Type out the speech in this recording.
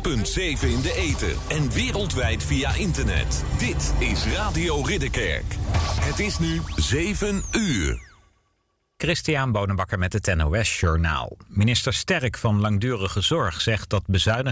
106.7 in de ether en wereldwijd via internet. Dit is Radio Ridderkerk. Het is nu 7 uur. Christian Bonenbakker met het NOS Journaal. Minister Sterk van Langdurige Zorg zegt dat bezuinigingen